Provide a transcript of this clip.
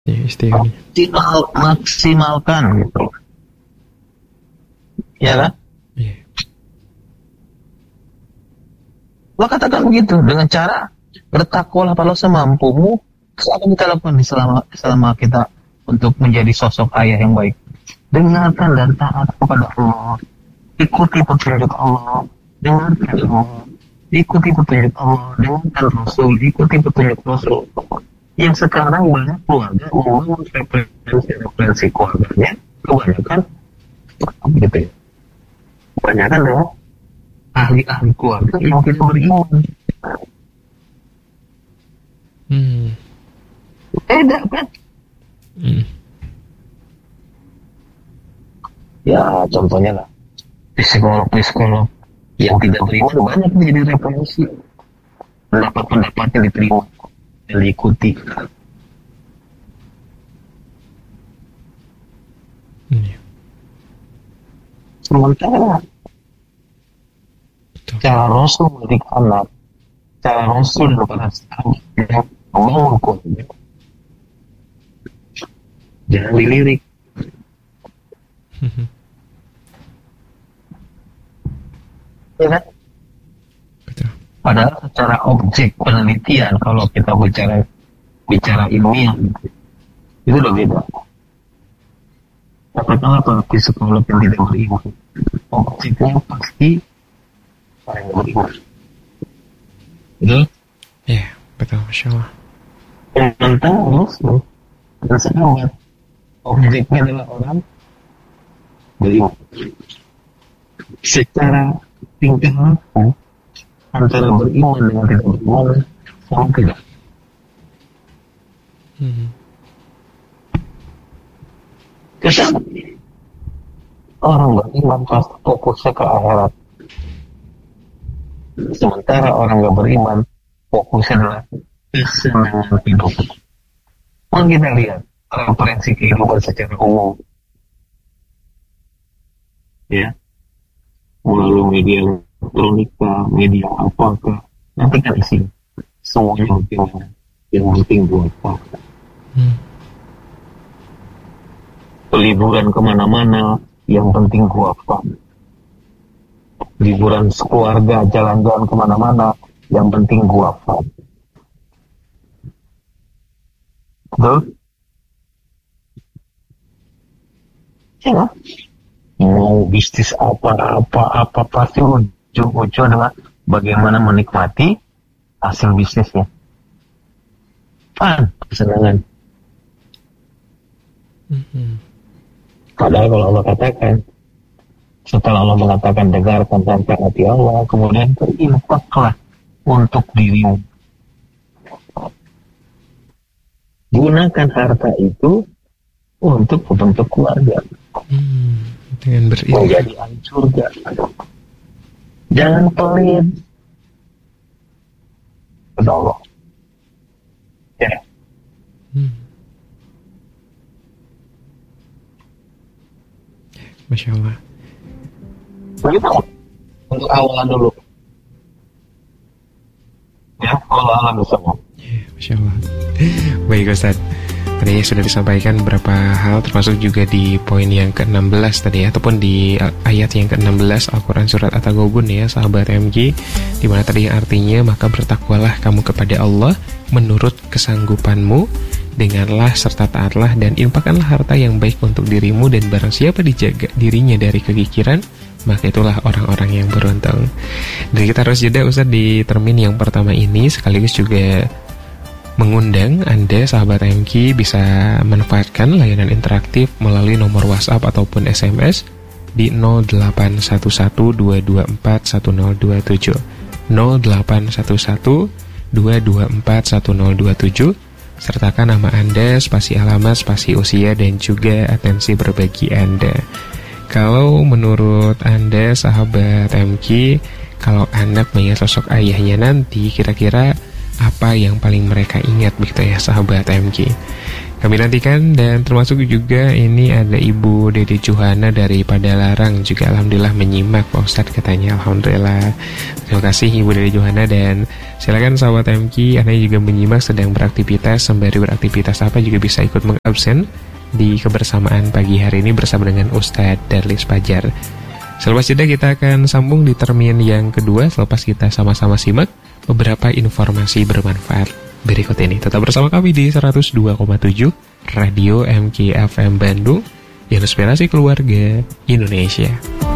Ya, istighfar. Maksimalkan gitu. Ya kan? Iya. Allah katakan begitu dengan cara bertakwalah pada semampumu. Apa yang kita lakukan selama kita untuk menjadi sosok ayah yang baik. Dengarkan dan taat kepada Allah. Ikuti petunjuk Allah. Dengarkan Allah. Ikuti petunjuk Allah. Dengarkan Rasul. Ikuti petunjuk Rasul. Yang sekarang banyak keluarga membangun referensi keluarganya kebanyakan gitu ya. Kebanyakan adalah ahli-ahli keluarga yang tidak beriman. Beda kan? Ya contohnya lah psikolog yang tidak beriman banyak menjadi referensi. Pendapat-pendapatnya diterima dan diikuti. Sementara cara Rasul mendidik anak, cara Rasul kepada sahabat membangun keluarga, jangan dilirik. Ya kan? Padahal secara objek penelitian, kalau kita bicara ilmiah, itu udah beda. Katakanlah para psikolog yang tidak beriman, objeknya pasti orang yang beriman. Betul? Iya, betul, Masya Allah. Tentang Rasul dan sahabat, objeknya adalah orang beriman. Secara tingkah laku antara beriman dengan tidak beriman sama tidak. Kesan orang beriman pasti fokusnya ke akhirat, sementara orang nggak beriman fokusnya adalah kesenangan hidup. Kalau kita lihat referensi kehidupan secara umum, ya, melalui media elektronika, media apakah, nanti kan isi semuanya yang penting buat apa. Liburan kemana-mana, yang penting gua apa. Liburan sekeluarga, jalan-jalan kemana-mana, yang penting gua apa. Betul? Ya, mau bisnis apa pasti ujung-ujung adalah bagaimana menikmati hasil bisnisnya. Kesenangan. Padahal kalau Allah katakan, setelah Allah mengatakan dengarkan dan taati Allah, kemudian berinfaklah untuk dirimu. Gunakan harta itu untuk membentuk keluarga. Dengan berinfak. Menjadi ahli surga. Jangan pelit. Kata Allah. Ya. Masya Allah. Begitu. Untuk awalan dulu. Ya, awalan bersama. Ya, Masya Allah. Baik Ustaz, tadi sudah disampaikan beberapa hal, termasuk juga di poin yang ke-16 tadi ya, ataupun di ayat yang ke-16 Al-Quran Surat At-Taghabun ya, sahabat MG, dimana tadi artinya maka bertakwalah kamu kepada Allah menurut kesanggupanmu, dengarlah serta taatlah dan infakkanlah harta yang baik untuk dirimu, dan barang siapa dijaga dirinya dari kekikiran, maka itulah orang-orang yang beruntung. Dan kita harus jeda Ustaz di termin yang pertama ini, sekaligus juga mengundang Anda sahabat MG bisa manfaatkan layanan interaktif melalui nomor WhatsApp ataupun SMS di 0811-224-1027 0811-224-1027. Sertakan nama Anda, spasi alamat, spasi usia, dan juga atensi berbagi Anda. Kalau menurut Anda sahabat MG, kalau anak mengingat sosok ayahnya nanti, kira-kira apa yang paling mereka ingat begitu ya sahabat MG? kami nantikan. Dan termasuk juga ini ada Ibu Dede Juhana dari Padalarang juga alhamdulillah menyimak Pak Ustadz katanya. Alhamdulillah, terima kasih Ibu Dede Juhana. Dan silakan sahabat MQ, Anda juga menyimak sedang beraktivitas, sembari beraktivitas apa juga bisa ikut mengabsen di kebersamaan pagi hari ini bersama dengan Ustadz Darlis Fajar. Selepas jeda kita akan sambung di termin yang kedua selepas kita sama-sama simak beberapa informasi bermanfaat berikut ini. Tetap bersama kami di 102,7 Radio MQ FM Bandung, yang inspirasi keluarga Indonesia.